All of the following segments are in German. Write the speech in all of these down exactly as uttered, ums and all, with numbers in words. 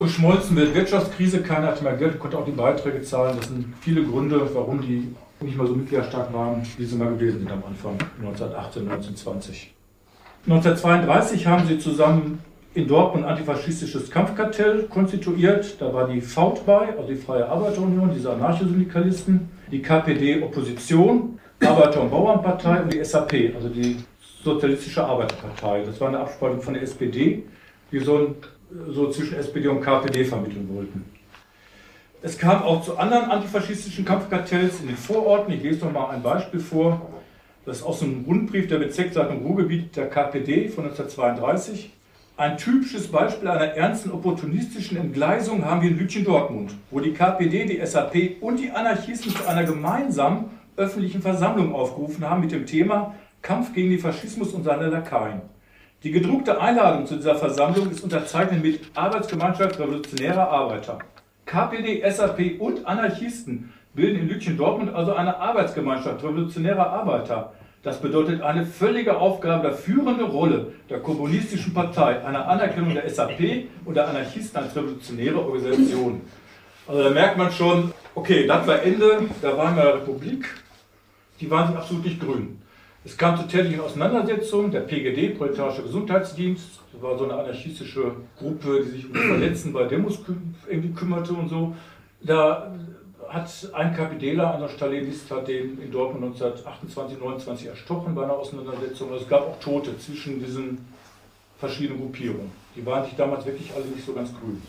Geschmolzen wird Wirtschaftskrise, keiner hatte mehr Geld, konnte auch die Beiträge zahlen. Das sind viele Gründe, warum die nicht mehr so mitgliederstark waren, wie sie mal gewesen sind am Anfang, neunzehnhundertachtzehn, neunzehnhundertzwanzig. neunzehnhundertzweiunddreißig haben sie zusammen in Dortmund ein antifaschistisches Kampfkartell konstituiert. Da war die V A U bei, also die Freie Arbeiterunion, diese Anarchosyndikalisten, die K P D Opposition, Arbeiter- und Bauernpartei und die S A P, also die Sozialistische Arbeiterpartei. Das war eine Abspaltung von der S P D, die so, ein, so zwischen S P D und K P D vermitteln wollten. Es kam auch zu anderen antifaschistischen Kampfkartells in den Vororten. Ich lese noch mal ein Beispiel vor. Das ist aus einem Rundbrief der Bezirksleitung Ruhrgebiet der K P D von neunzehnhundertzweiunddreißig. Ein typisches Beispiel einer ernsten opportunistischen Entgleisung haben wir in Lütchen-Dortmund, wo die K P D, die S A P und die Anarchisten zu einer gemeinsamen öffentlichen Versammlung aufgerufen haben mit dem Thema Kampf gegen den Faschismus und seine Lakaien. Die gedruckte Einladung zu dieser Versammlung ist unterzeichnet mit Arbeitsgemeinschaft Revolutionärer Arbeiter. K P D, S A P und Anarchisten bilden in Lütchen-Dortmund also eine Arbeitsgemeinschaft Revolutionärer Arbeiter. Das bedeutet eine völlige Aufgabe der führenden Rolle der kommunistischen Partei, eine Anerkennung der S A P und der Anarchisten als revolutionäre Organisation. Also da merkt man schon, okay, das war Ende, da waren wir in der Republik, die waren sich absolut nicht grün. Es kam zu tätlichen Auseinandersetzungen, der P G D, Proletarischer Gesundheitsdienst, das war so eine anarchistische Gruppe, die sich um die Verletzten bei Demos irgendwie kümmerte und so. Da hat ein KPDler, ein Stalinist, hat den in Dortmund neunzehnhundertachtundzwanzig, neunundzwanzig erstochen bei einer Auseinandersetzung. Also es gab auch Tote zwischen diesen verschiedenen Gruppierungen. Die waren sich damals wirklich alle nicht so ganz grün.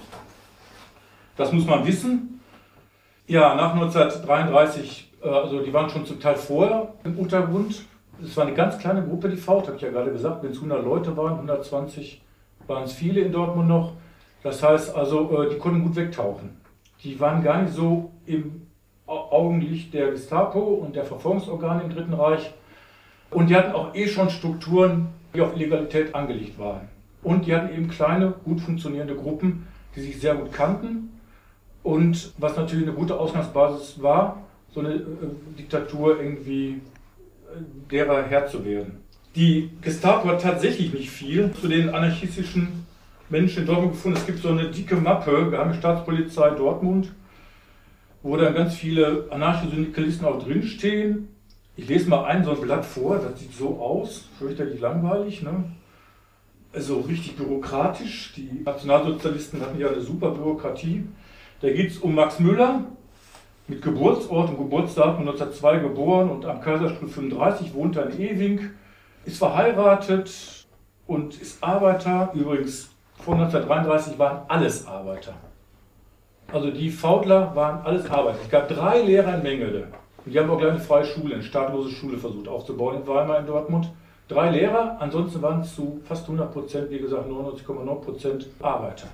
Das muss man wissen. Ja, nach neunzehnhundertdreiunddreißig, also die waren schon zum Teil vorher im Untergrund. Es war eine ganz kleine Gruppe, die V A U, habe ich ja gerade gesagt, wenn es hundert Leute waren, hundertzwanzig waren es viele in Dortmund noch. Das heißt also, die konnten gut wegtauchen. Die waren gar nicht so im Augenlicht der Gestapo und der Verfolgungsorgane im Dritten Reich. Und die hatten auch eh schon Strukturen, die auf Illegalität angelegt waren. Und die hatten eben kleine, gut funktionierende Gruppen, die sich sehr gut kannten. Und was natürlich eine gute Ausgangsbasis war, so eine äh, Diktatur irgendwie derer Herr zu werden. Die Gestapo hat tatsächlich nicht viel zu den anarchistischen Menschen in Dortmund gefunden. Es gibt so eine dicke Mappe, Geheime Staatspolizei Dortmund, wo dann ganz viele Anarchosyndikalisten auch drinstehen. Ich lese mal ein so ein Blatt vor, das sieht so aus, fürchterlich langweilig, ne? Also richtig bürokratisch. Die Nationalsozialisten hatten ja eine super Bürokratie. Da geht es um Max Müller, mit Geburtsort und Geburtsdatum neunzehnhundertzwei geboren und am Kaiserstuhl fünfunddreißig, wohnt er in Ewing, ist verheiratet und ist Arbeiter. Übrigens, vor neunzehnhundertdreiunddreißig waren alles Arbeiter. Also die Faudler waren alles Arbeiter. Es gab drei Lehrer in Mengele. Und die haben auch gleich eine freie Schule, eine staatlose Schule versucht aufzubauen in Weimar in Dortmund. Drei Lehrer, ansonsten waren es zu fast hundert Prozent, wie gesagt neunundneunzig Komma neun Prozent Arbeiter.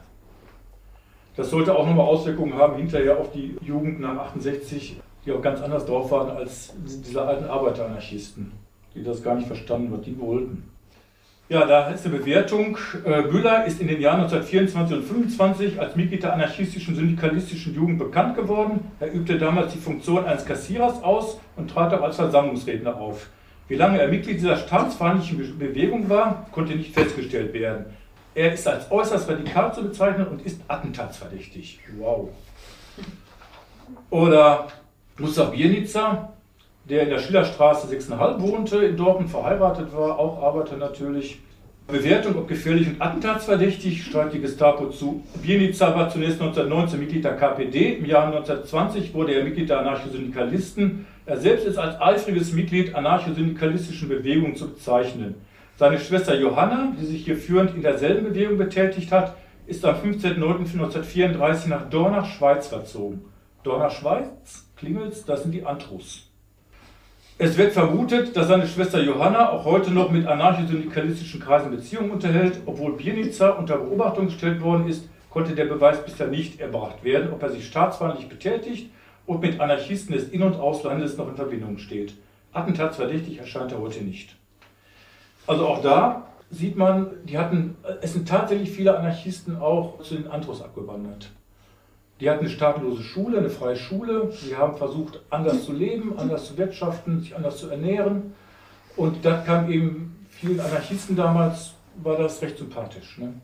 Das sollte auch nochmal Auswirkungen haben hinterher auf die Jugend nach achtundsechzig, die auch ganz anders drauf waren als diese alten Arbeiteranarchisten, die das gar nicht verstanden, was die wollten. Ja, da ist eine Bewertung. Müller ist in den Jahren neunzehnhundertvierundzwanzig und fünfundzwanzig als Mitglied der anarchistischen syndikalistischen Jugend bekannt geworden. Er übte damals die Funktion eines Kassierers aus und trat auch als Versammlungsredner auf. Wie lange er Mitglied dieser staatsfeindlichen Bewegung war, konnte nicht festgestellt werden. Er ist als äußerst radikal zu bezeichnen und ist attentatsverdächtig. Wow. Oder Gustav Biernitzer, der in der Schillerstraße sechs Komma fünf wohnte, in Dortmund verheiratet war, auch Arbeiter natürlich. Bewertung, ob gefährlich und attentatsverdächtig, streicht die Gestapo zu. Biernitzer war zunächst neunzehnhundertneunzehn Mitglied der K P D, im Jahr neunzehnhundertzwanzig wurde er Mitglied der Anarchosyndikalisten. Er selbst ist als eifriges Mitglied anarchosyndikalistischen Bewegungen zu bezeichnen. Seine Schwester Johanna, die sich hier führend in derselben Bewegung betätigt hat, ist am fünfzehnten neunten neunzehnhundertvierunddreißig nach Dornach, Schweiz verzogen. Dornach, Schweiz, Klingels, das sind die Antros. Es wird vermutet, dass seine Schwester Johanna auch heute noch mit anarchosyndikalistischen Kreisen Beziehungen unterhält. Obwohl Biernitzer unter Beobachtung gestellt worden ist, konnte der Beweis bisher nicht erbracht werden, ob er sich staatsfeindlich betätigt und mit Anarchisten des In- und Auslandes noch in Verbindung steht. Attentatsverdächtig erscheint er heute nicht. Also auch da sieht man, die hatten, es sind tatsächlich viele Anarchisten auch zu den Antros abgewandert. Die hatten eine staatlose Schule, eine freie Schule, sie haben versucht, anders zu leben, anders zu wirtschaften, sich anders zu ernähren. Und das kam eben vielen Anarchisten damals, war das recht sympathisch. Ne?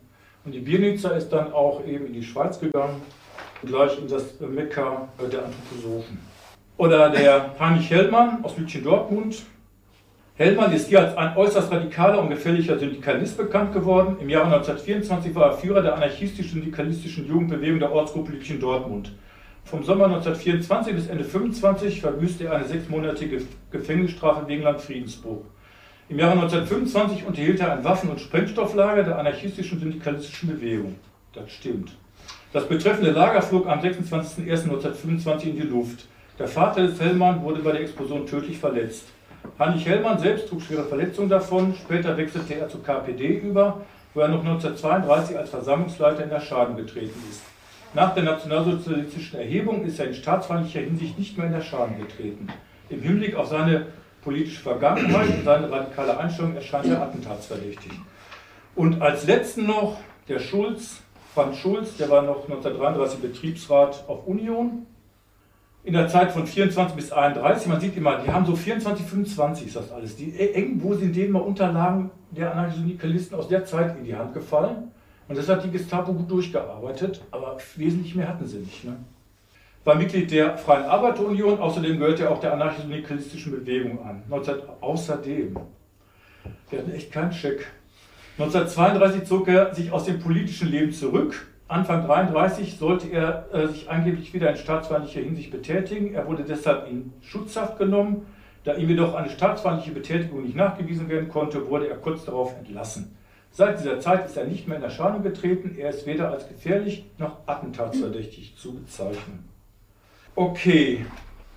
Und die Biernitzer ist dann auch eben in die Schweiz gegangen, gleich in das Mekka der Anthroposophen. Oder der Heinrich Hellmann aus Lütchen-Dortmund. Hellmann ist hier als ein äußerst radikaler und gefährlicher Syndikalist bekannt geworden. Im Jahre neunzehnhundertvierundzwanzig war er Führer der anarchistisch-syndikalistischen Jugendbewegung der Ortsgruppe Lütchen-Dortmund. Vom Sommer neunzehnhundertvierundzwanzig bis Ende neunzehnhundertfünfundzwanzig verbüßte er eine sechsmonatige Gefängnisstrafe wegen Landfriedensbruch. Im Jahre neunzehnhundertfünfundzwanzig unterhielt er ein Waffen- und Sprengstofflager der anarchistischen syndikalistischen Bewegung. Das stimmt. Das betreffende Lager flog am sechsundzwanzigsten ersten neunzehnhundertfünfundzwanzig in die Luft. Der Vater des Hellmann wurde bei der Explosion tödlich verletzt. Heinrich Hellmann selbst trug schwere Verletzungen davon. Später wechselte er zur K P D über, wo er noch neunzehnhundertzweiunddreißig als Versammlungsleiter in Erscheinung getreten ist. Nach der nationalsozialistischen Erhebung ist er in staatsfeindlicher Hinsicht nicht mehr in Erscheinung getreten. Im Hinblick auf seine politische Vergangenheit und seine radikale Einstellung erscheint er attentatsverdächtig. Und als letzten noch der Schulz, Franz Schulz, der war noch neunzehnhundertdreiunddreißig Betriebsrat auf Union. In der Zeit von vierundzwanzig bis einunddreißig, man sieht immer, die haben so vierundzwanzig, fünfundzwanzig ist das alles. Die, irgendwo sind denen mal Unterlagen der Anarchosyndikalisten aus der Zeit in die Hand gefallen. Und das hat die Gestapo gut durchgearbeitet, aber wesentlich mehr hatten sie nicht. Ne? War Mitglied der Freien Arbeiterunion, außerdem gehört er auch der anarchosyndikalistischen Bewegung an. neunzehn, außerdem, der hat echt keinen Scheck. neunzehnhundertzweiunddreißig zog er sich aus dem politischen Leben zurück. Anfang neunzehnhundertdreiunddreißig sollte er äh, sich angeblich wieder in staatsfeindlicher Hinsicht betätigen. Er wurde deshalb in Schutzhaft genommen. Da ihm jedoch eine staatsfeindliche Betätigung nicht nachgewiesen werden konnte, wurde er kurz darauf entlassen. Seit dieser Zeit ist er nicht mehr in Erscheinung getreten. Er ist weder als gefährlich noch attentatsverdächtig zu bezeichnen. Okay.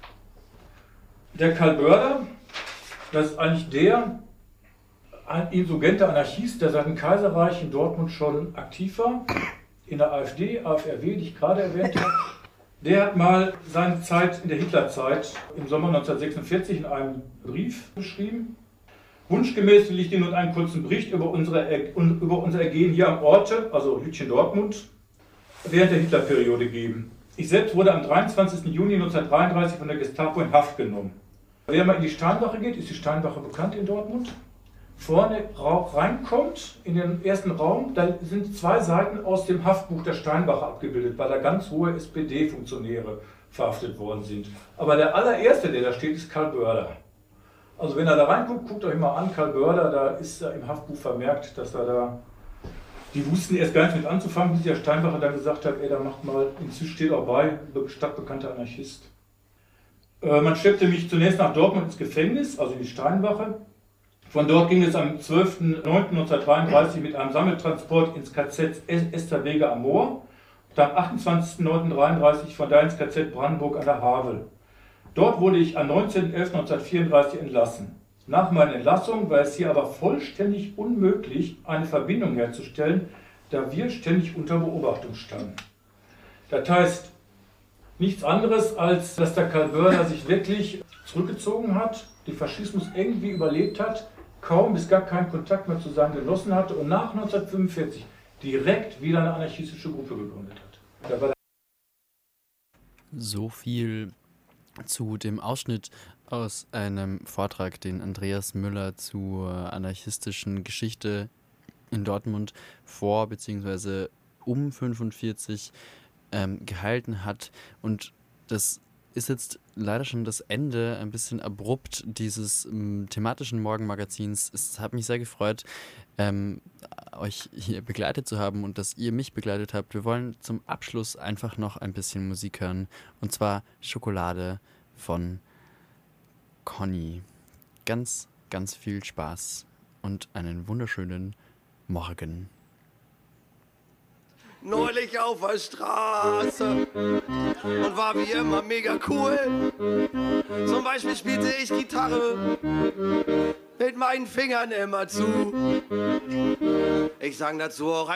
Der Karl Börder, das ist eigentlich der ein insurgenter Anarchist, der seit dem Kaiserreich in Dortmund schon aktiv war. In der AfD, A F R W, die ich gerade erwähnt habe. Der hat mal seine Zeit in der Hitlerzeit im Sommer neunzehnhundertsechsundvierzig in einem Brief geschrieben. Wunschgemäß will ich dir nun einen kurzen Bericht über, unsere, über unser Ergehen hier am Orte, also Lütchen-Dortmund, während der Hitlerperiode geben. Ich selbst wurde am dreiundzwanzigsten Juni neunzehnhundertdreiunddreißig von der Gestapo in Haft genommen. Wer mal in die Steinwache geht, ist die Steinwache bekannt in Dortmund, vorne reinkommt in den ersten Raum, da sind zwei Seiten aus dem Haftbuch der Steinwache abgebildet, weil da ganz hohe S P D-Funktionäre verhaftet worden sind. Aber der allererste, der da steht, ist Karl Börder. Also wenn er da reinguckt, guckt euch mal an, Karl Börder, da ist er im Haftbuch vermerkt, dass er da... Die wussten erst gar nicht mit anzufangen, bis der Steinwache dann gesagt hat, ey, da macht mal, inzwischen steht auch bei, stadtbekannter Anarchist. Äh, man schleppte mich zunächst nach Dortmund ins Gefängnis, also in die Steinwache. Von dort ging es am zwölften neunten neunzehnhundertdreiunddreißig mit einem Sammeltransport ins K Z Esterwege am Moor und am achtundzwanzigsten neunten neunzehnhundertdreiunddreißig von da ins K Z Brandenburg an der Havel. Dort wurde ich am neunzehnten elften neunzehnhundertvierunddreißig entlassen. Nach meiner Entlassung war es hier aber vollständig unmöglich, eine Verbindung herzustellen, da wir ständig unter Beobachtung standen. Das heißt nichts anderes, als dass der Karl Börder sich wirklich zurückgezogen hat, den Faschismus irgendwie überlebt hat, kaum bis gar keinen Kontakt mehr zu seinen Genossen hatte und nach neunzehnhundertfünfundvierzig direkt wieder eine anarchistische Gruppe gegründet hat. Da war so viel zu dem Ausschnitt aus einem Vortrag, den Andreas Müller zur anarchistischen Geschichte in Dortmund vor bzw. um fünfundvierzig ähm, gehalten hat. Und das ist jetzt leider schon das Ende, ein bisschen abrupt dieses ähm, thematischen Morgenmagazins. Es hat mich sehr gefreut, ähm, euch hier begleitet zu haben und dass ihr mich begleitet habt. Wir wollen zum Abschluss einfach noch ein bisschen Musik hören, und zwar Schokolade von Conny. Ganz, ganz viel Spaß und einen wunderschönen Morgen. Neulich auf der Straße und war wie immer mega cool. Zum Beispiel spielte ich Gitarre mit meinen Fingern immer zu. Ich sang dazu auch ein